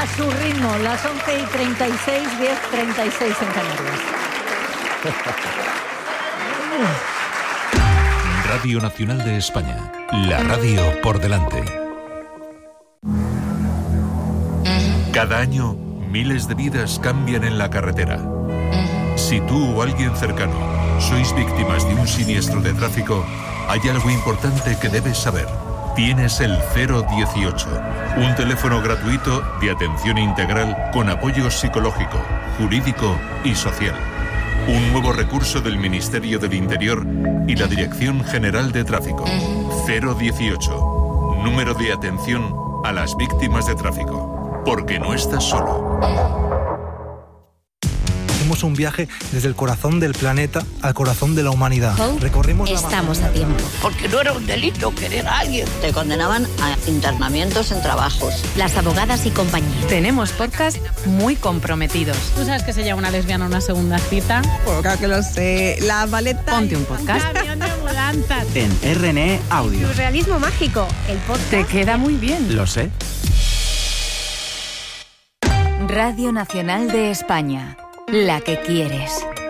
A su ritmo, las 11:36, 10:36 en Canarias. Radio Nacional de España, la radio por delante. Cada año, miles de vidas cambian en la carretera. Si tú o alguien cercano sois víctimas de un siniestro de tráfico, hay algo importante que debes saber. Tienes el 018, un teléfono gratuito de atención integral con apoyo psicológico, jurídico y social. Un nuevo recurso del Ministerio del Interior y la Dirección General de Tráfico. 018, número de atención a las víctimas de tráfico. Porque no estás solo. Hacemos un viaje desde el corazón del planeta al corazón de la humanidad. Recorrimos la Estamos a tiempo. Porque no era un delito querer a alguien. Te condenaban a internamientos en trabajos. Las abogadas y compañía. Tenemos podcast muy comprometidos. ¿Tú sabes que se llama una lesbiana a una segunda cita? Pues claro que lo sé. La maleta. Ponte un podcast. Camión de mudanzas. En RNE Audio. Surrealismo mágico. El podcast. Te queda muy bien. Lo sé. Radio Nacional de España. La que quieres.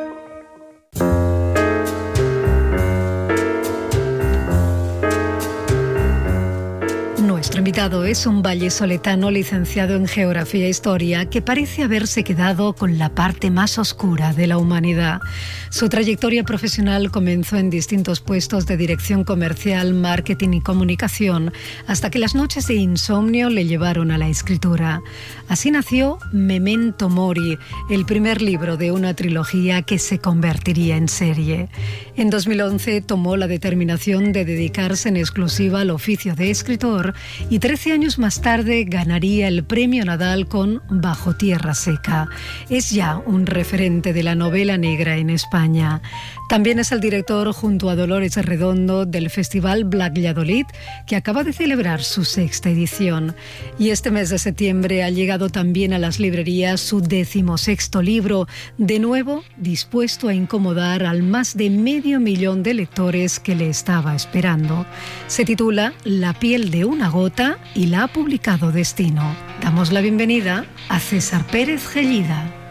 Nuestro invitado es un vallesoletano licenciado en Geografía e Historia que parece haberse quedado con la parte más oscura de la humanidad. Su trayectoria profesional comenzó en distintos puestos de dirección comercial, marketing y comunicación, hasta que las noches de insomnio le llevaron a la escritura. Así nació Memento Mori, el primer libro de una trilogía que se convertiría en serie. En 2011 tomó la determinación de dedicarse en exclusiva al oficio de escritor y 13 años más tarde ganaría el Premio Nadal con Bajo Tierra Seca. Es ya un referente de la novela negra en España. También es el director, junto a Dolores Redondo, del Festival Black Valladolid, que acaba de celebrar su 6ª edición. Y este mes de septiembre ha llegado también a las librerías su 16º libro, de nuevo dispuesto a incomodar al más de 500.000 de lectores que le estaba esperando. Se titula La piel de una gota y la ha publicado Destino. Damos la bienvenida a César Pérez Gellida.